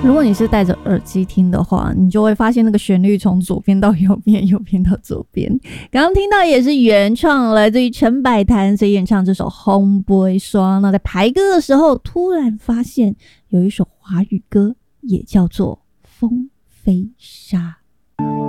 如果你是戴着耳机听的话，你就会发现那个旋律从左边到右边，右边到左边。刚刚听到也是原创，来自于陈百潭所演唱这首《风飞沙》。那在排歌的时候，突然发现有一首华语歌也叫做《风飞沙》。